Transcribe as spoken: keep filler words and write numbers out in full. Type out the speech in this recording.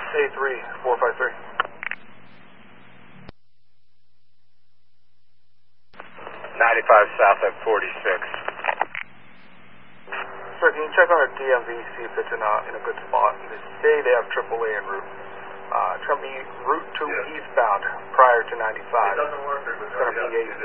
A three, four five three. ninety-five south at forty-six. Sir, can you check on our D M V, see if it's in a, in a good spot? They say they have triple A en route. Uh, it's going to be route two Yeah. eastbound prior to ninety-five. It doesn't work. It's going to be a